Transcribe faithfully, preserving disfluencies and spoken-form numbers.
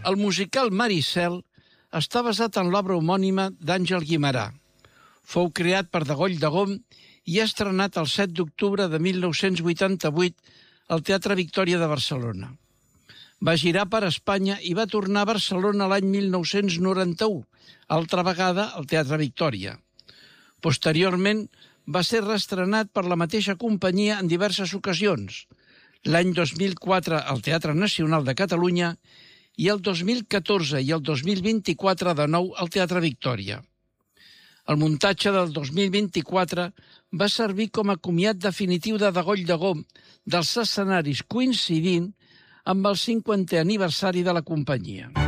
El musical Maricel està basat en l'obra homònima d'Àngel Guimerà. Fou creat per Degoll de Gom i ha estrenat el set d'octubre de mil nou-cents vuitanta-vuit al Teatre Victòria de Barcelona. Va girar per Espanya i va tornar a Barcelona l'any mil nou-cents noranta-u, altra vegada al Teatre Victòria. Posteriorment, va ser reestrenat per la mateixa companyia en diverses ocasions, l'any dos mil quatre al Teatre Nacional de Catalunya i el dos mil catorze i el dos mil vint-i-quatre de nou al Teatre Victòria. El muntatge del dos mil vint-i-quatre va servir com a comiat definitiu de Degoll de Gom dels escenaris, coincidint amb el cinquantè aniversari de la companyia.